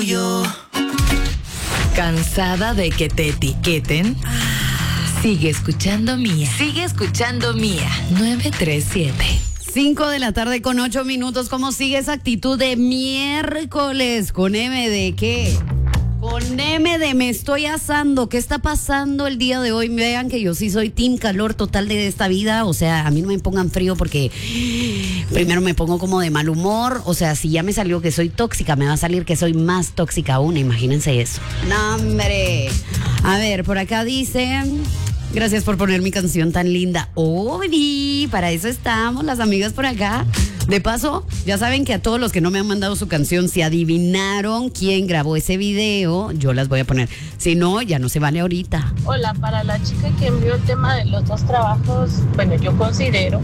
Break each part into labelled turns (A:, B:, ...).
A: yo.
B: ¿Cansada de que te etiqueten? Sigue escuchando Mía. Sigue escuchando Mía. 937.
C: 5 de la tarde con 8 minutos. ¿Cómo sigue esa actitud de miércoles? ¿Con M de qué? Con M de me estoy asando. ¿Qué está pasando el día de hoy? Vean que yo sí soy team calor total de esta vida. O sea, a mí no me pongan frío porque primero me pongo como de mal humor. O sea, si ya me salió que soy tóxica, me va a salir que soy más tóxica aún. Imagínense eso. ¡No, hombre! A ver, por acá dicen... Gracias por poner mi canción tan linda. ¡Ori! Para eso estamos las amigas por acá. De paso, ya saben que a todos los que no me han mandado su canción, si adivinaron quién grabó ese video, yo las voy a poner. Si no, ya no se vale ahorita.
D: Hola, para la chica que envió el tema de los dos trabajos, bueno, yo considero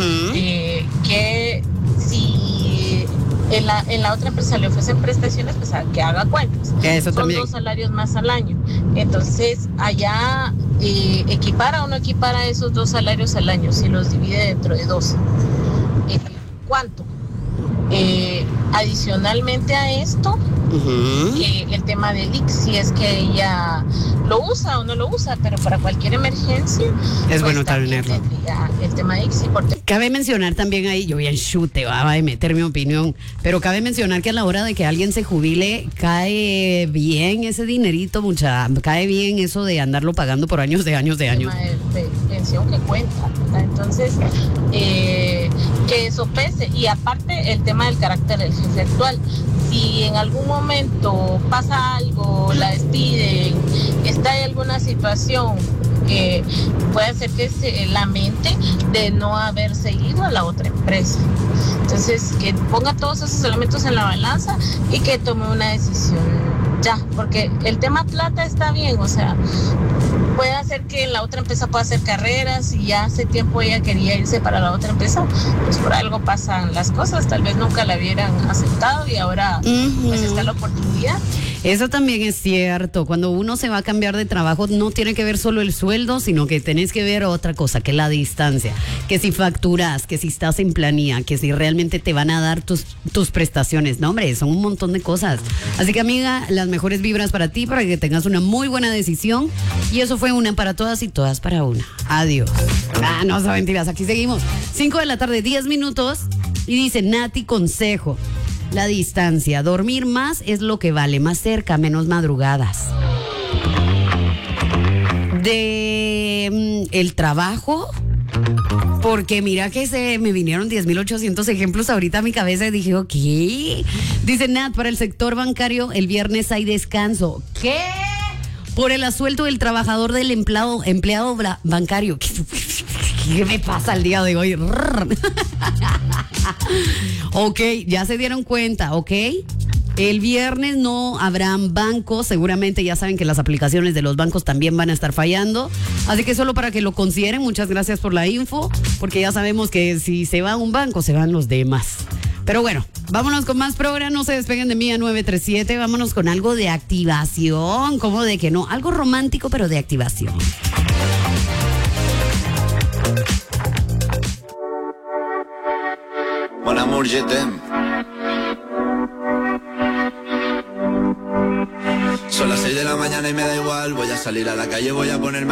D: que si en la otra empresa le ofrecen prestaciones, pues que haga cuentas.
C: Eso
D: son
C: también.
D: 2 salarios más al año. Entonces, allá equipara o no equipara esos 2 salarios al año, si los divide dentro de 12. ¿Cuánto? Adicionalmente a esto, el tema del IX, si es que ella lo usa o no lo usa, pero para cualquier emergencia
C: es bueno tenerlo.
D: El tema de IX.
C: Cabe mencionar también ahí, yo bien chute, va a meter mi opinión, pero cabe mencionar que a la hora de que alguien se jubile, cae bien ese dinerito, cae bien eso de andarlo pagando por años de años.
D: El tema de pensión que cuenta, ¿verdad? Entonces, que eso pese. Y aparte, el tema del carácter del jefe actual. Si en algún momento pasa algo, la despiden, está en alguna situación que puede hacer que se lamente de no haberse ido a la otra empresa. Entonces, que ponga todos esos elementos en la balanza y que tome una decisión ya, porque el tema plata está bien, o sea, puede hacer que en la otra empresa pueda hacer carreras y ya hace tiempo ella quería irse para la otra empresa, pues por algo pasan las cosas, tal vez nunca la hubieran aceptado y ahora pues está la oportunidad.
C: Eso también es cierto. Cuando uno se va a cambiar de trabajo, no tiene que ver solo el sueldo, sino que tenés que ver otra cosa, que es la distancia. Que si facturas, que si estás en planilla, que si realmente te van a dar tus prestaciones. No, hombre, son un montón de cosas. Así que, amiga, las mejores vibras para ti, para que tengas una muy buena decisión. Y eso fue una para todas y todas para una. Adiós. No son mentiras. Aquí seguimos. 5 de la tarde, 10 minutos. Y dice Nati, consejo. La distancia, dormir más es lo que vale, más cerca, menos madrugadas. El trabajo, porque mira que me vinieron 10,800 ejemplos ahorita a mi cabeza y dije, ok. Dice Nat, para el sector bancario el viernes hay descanso. ¿Qué? Por el asuelto del trabajador del empleado bancario. ¿Qué me pasa el día de hoy? Ok, ya se dieron cuenta, ok. El viernes no habrán bancos, seguramente ya saben que las aplicaciones de los bancos también van a estar fallando, así que solo para que lo consideren, muchas gracias por la info, porque ya sabemos que si se va a un banco, se van los demás. Pero bueno, vámonos con más programa, no se despeguen de Mía 937, vámonos con algo de activación, ¿cómo de que no? Algo romántico, pero de activación.
A: Mon amour, je t'aime. Son las 6 de la mañana y me da igual. Voy a salir a la calle, voy a ponerme